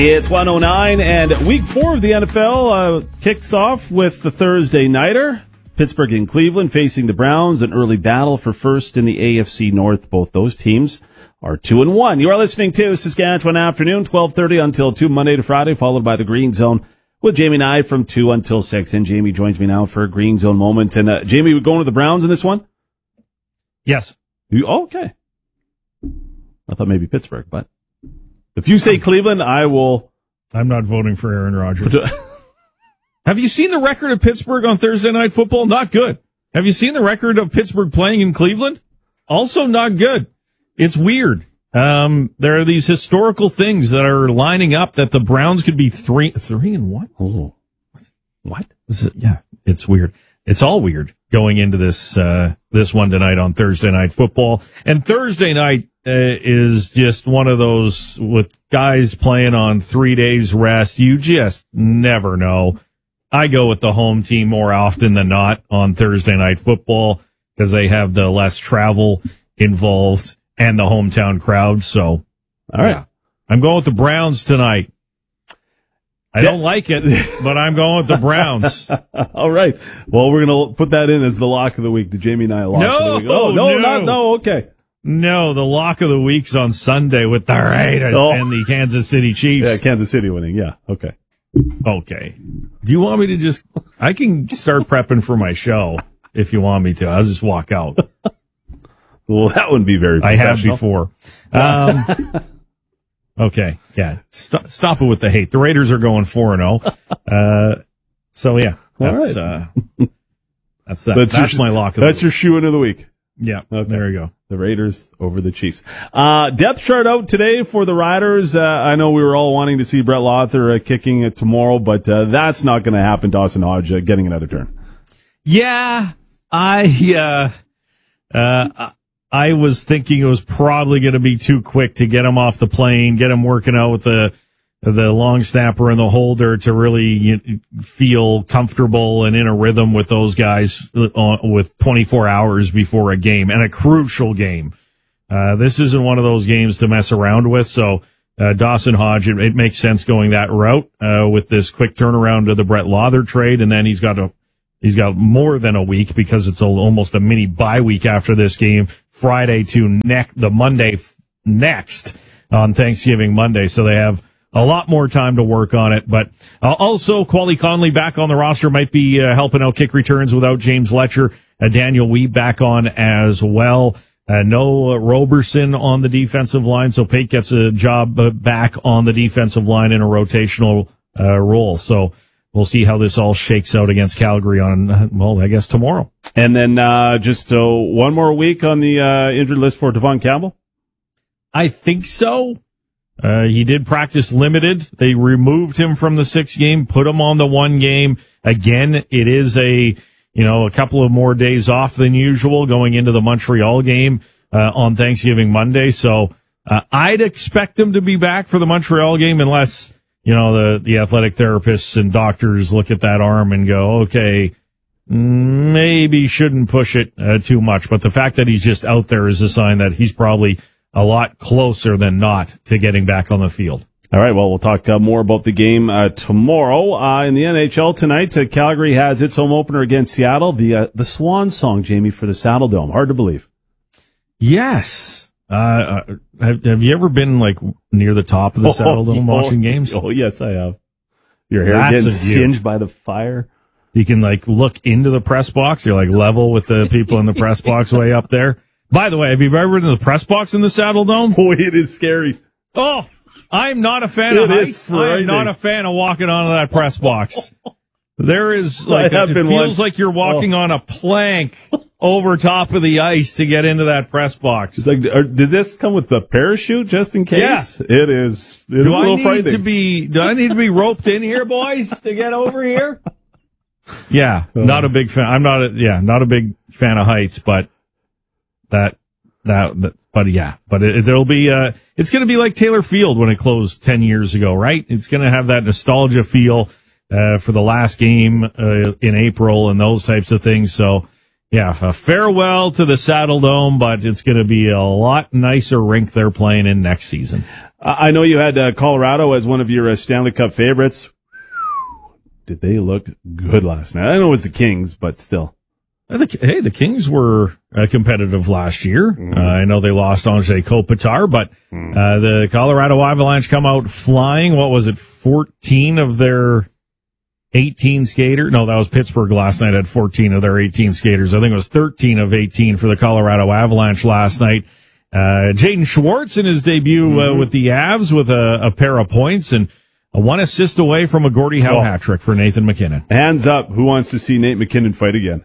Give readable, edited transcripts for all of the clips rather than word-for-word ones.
It's 109, and week 4 of the NFL kicks off with the Thursday nighter. Pittsburgh and Cleveland facing the Browns, an early battle for first in the AFC North. Both those teams are 2-1. You are listening to Saskatchewan Afternoon, 12:30 until 2, Monday to Friday, followed by the Green Zone with Jamie and I from 2 until 6. And Jamie joins me now for a Green Zone moment. And Jamie, we're going to the Browns in this one? Yes. Okay. I thought maybe Pittsburgh, but if you say Cleveland, I will. I'm not voting for Aaron Rodgers. Have you seen the record of Pittsburgh on Thursday Night Football? Not good. Have you seen the record of Pittsburgh playing in Cleveland? Also not good. It's weird. There are these historical things that are lining up that the Browns could be 3-1. Oh, what? Yeah, it's weird. It's all weird going into this one tonight on Thursday Night Football. And Thursday night is just one of those with guys playing on 3 days rest. You just never know. I go with the home team more often than not on Thursday Night Football because they have the less travel involved and the hometown crowd. So, all right. Yeah. I'm going with the Browns tonight. I don't like it, but I'm going with the Browns. All right. Well, we're going to put that in as the lock of the week. The Jamie and I lock of the week. Oh, no. Okay. No, the lock of the week's on Sunday with the Raiders and the Kansas City Chiefs. Yeah, Kansas City winning. Yeah. Okay. Okay. Do you want me to just, I can start prepping for my show if you want me to. I'll just walk out. Well, that wouldn't be very I have before. Okay. Yeah. Stop it with the hate. The Raiders are going 4-0. So yeah, that's, right. that's my lock of the week. That's your shoe into the week. Yeah. Okay. There you go. The Raiders over the Chiefs. Depth chart out today for the Riders. I know we were all wanting to see Brett Lawther kicking it tomorrow, but that's not going to happen. Dawson Hodge getting another turn. Yeah, I was thinking it was probably going to be too quick to get him off the plane, get him working out with the long snapper and the holder to really feel comfortable and in a rhythm with those guys with 24 hours before a game, and a crucial game. This isn't one of those games to mess around with, so Dawson Hodge, it makes sense going that route with this quick turnaround to the Brett Lawther trade, and then he's got more than a week because it's almost a mini bye week after this game, Friday to the Monday next on Thanksgiving Monday, so they have a lot more time to work on it. But also, Quali Conley back on the roster might be helping out kick returns without James Letcher. Daniel Weeb back on as well. No Roberson on the defensive line, so Pate gets a job back on the defensive line in a rotational role. So we'll see how this all shakes out against Calgary on, well, I guess tomorrow. And then just one more week on the injured list for Devon Campbell? I think so. He did practice limited. They removed him from the 6 game, put him on the 1 game. Again, it is a couple of more days off than usual going into the Montreal game on Thanksgiving Monday. So I'd expect him to be back for the Montreal game unless, the athletic therapists and doctors look at that arm and go, okay, maybe shouldn't push it too much. But the fact that he's just out there is a sign that he's probably a lot closer than not to getting back on the field. All right, well, we'll talk more about the game tomorrow. In the NHL tonight, Calgary has its home opener against Seattle. The swan song, Jamie, for the Saddle Dome. Hard to believe. Yes. Have you ever been near the top of the Saddle Dome watching games? Oh, yes, I have. Your hair getting singed by the fire. You can look into the press box. You're level with the people in the press box way up there. By the way, have you ever been in the press box in the Saddle Dome? Oh, it is scary. Oh, I'm not a fan of heights. I'm not a fan of walking onto that press box. There is it feels like you're walking on a plank over top of the ice to get into that press box. It's does this come with the parachute just in case? Yeah. It is. It's do I need to be roped in here, boys, to get over here? Yeah, not a big fan. I'm not a big fan of heights, but it'll be it's going to be like Taylor Field when it closed 10 years ago, right? It's going to have that nostalgia feel for the last game in April and those types of things. So yeah, a farewell to the Saddle Dome, but it's going to be a lot nicer rink they're playing in next season. I know you had Colorado as one of your Stanley Cup favorites. Did they look good last night? I know it was the Kings, but still. Hey, the Kings were competitive last year. I know they lost Anze Kopitar, but the Colorado Avalanche come out flying. What was it, 14 of their 18 skaters? No, that was Pittsburgh last night, had 14 of their 18 skaters. I think it was 13 of 18 for the Colorado Avalanche last night. Jaden Schwartz in his debut with the Avs with a pair of points and a 1 assist away from a Gordie Howe hat trick for Nathan MacKinnon. Hands up, who wants to see Nate MacKinnon fight again?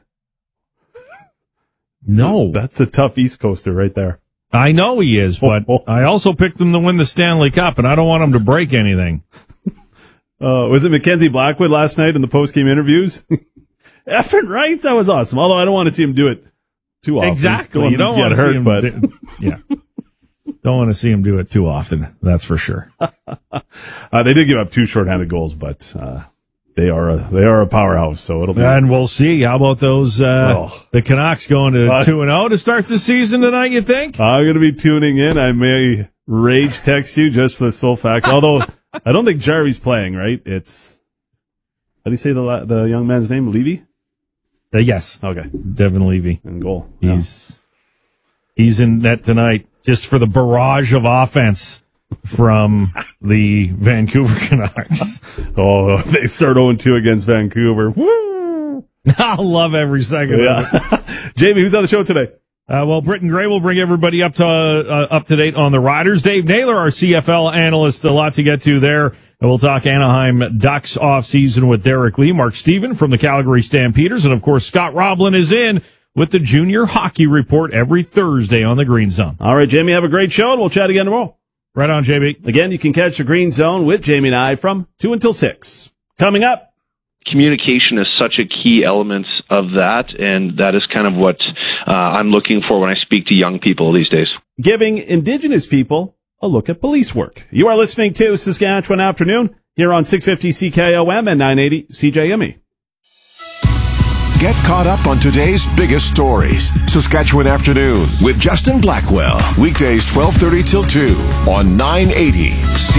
No. That's a tough East Coaster right there. I know he is, but I also picked them to win the Stanley Cup, and I don't want him to break anything. Was it Mackenzie Blackwood last night in the post-game interviews? Effing rights, that was awesome. Although I don't want to see him do it too often. Exactly. You don't want to see him but yeah. Don't want to see him do it too often. That's for sure. They did give up 2 shorthanded goals, but they are a powerhouse. So it'll be. And we'll see. How about those the Canucks going to 2-0 to start the season tonight? You think? I'm going to be tuning in. I may rage text you just for the sole fact. Although I don't think Jarry's playing. Right? It's how do you say the young man's name? Levy. Yes. Okay. Devin Levy in goal. He's in net tonight just for the barrage of offense from the Vancouver Canucks. Oh, they start 0-2 against Vancouver. Woo! I love every second of it. Jamie, who's on the show today? Well, Britton Gray will bring everybody up to date on the Riders. Dave Naylor, our CFL analyst, a lot to get to there. And we'll talk Anaheim Ducks offseason with Derek Lee, Mark Steven from the Calgary Stampeders, and of course Scott Roblin is in with the Junior Hockey Report every Thursday on the Green Zone. All right, Jamie, have a great show, and we'll chat again tomorrow. Right on, JB. Again, you can catch the Green Zone with Jamie and I from 2 until 6. Coming up. Communication is such a key element of that, and that is kind of what I'm looking for when I speak to young people these days. Giving Indigenous people a look at police work. You are listening to Saskatchewan Afternoon here on 650 CKOM and 980 CJME. Get caught up on today's biggest stories. Saskatchewan Afternoon with Justin Blackwell. Weekdays 12:30 till 2 on 980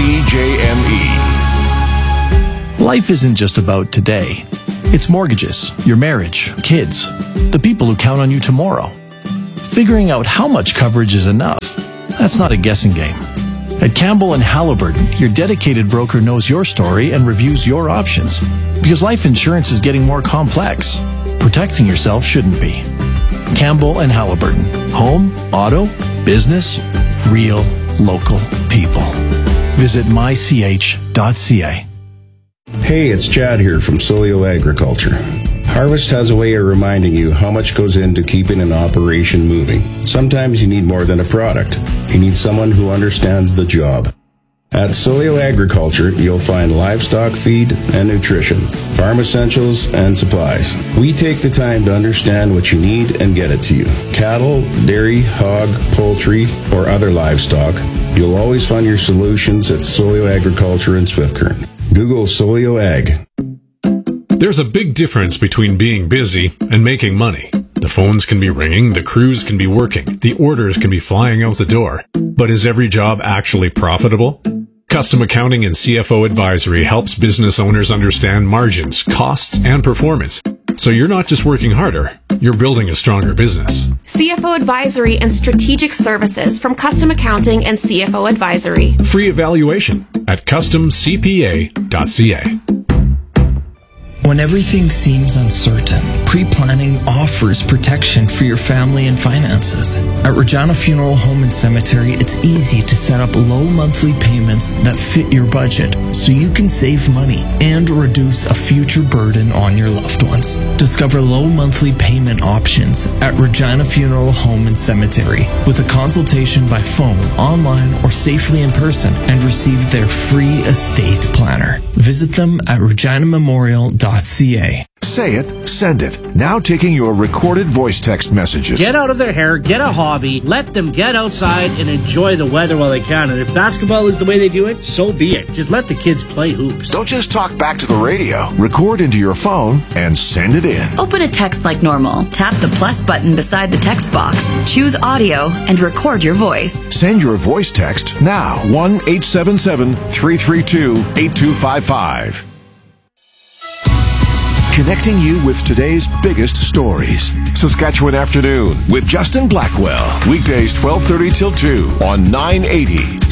CJME. Life isn't just about today. It's mortgages, your marriage, kids, the people who count on you tomorrow. Figuring out how much coverage is enough, that's not a guessing game. At Campbell & Halliburton, your dedicated broker knows your story and reviews your options. Because life insurance is getting more complex. Protecting yourself shouldn't be. Campbell & Halliburton. Home, auto, business, real, local people. Visit mych.ca. Hey, it's Chad here from Solio Agriculture. Harvest has a way of reminding you how much goes into keeping an operation moving. Sometimes you need more than a product. You need someone who understands the job. At Solio Agriculture, you'll find livestock feed and nutrition, farm essentials, and supplies. We take the time to understand what you need and get it to you. Cattle, dairy, hog, poultry, or other livestock, you'll always find your solutions at Solio Agriculture in Swift-Current. Google Solio Ag. There's a big difference between being busy and making money. The phones can be ringing, the crews can be working, the orders can be flying out the door. But is every job actually profitable? Custom Accounting and CFO Advisory helps business owners understand margins, costs, and performance. So you're not just working harder, you're building a stronger business. CFO Advisory and Strategic Services from Custom Accounting and CFO Advisory. Free evaluation at customcpa.ca. When everything seems uncertain, pre-planning offers protection for your family and finances. At Regina Funeral Home and Cemetery, it's easy to set up low monthly payments that fit your budget so you can save money and reduce a future burden on your loved ones. Discover low monthly payment options at Regina Funeral Home and Cemetery with a consultation by phone, online, or safely in person and receive their free estate planner. Visit them at reginamemorial.ca. say it, send it. Now taking your recorded voice text messages. Get out of their hair, get a hobby, let them get outside and enjoy the weather while they can. And if basketball is the way they do it, so be it. Just let the kids play hoops. Don't just talk back to the radio. Record into your phone and send it in. Open a text like normal. Tap the plus button beside the text box. Choose audio and record your voice. Send your voice text now. 1-877-332-8255. Connecting you with today's biggest stories. Saskatchewan Afternoon with Justin Blackwell. Weekdays 12:30 till 2 on 980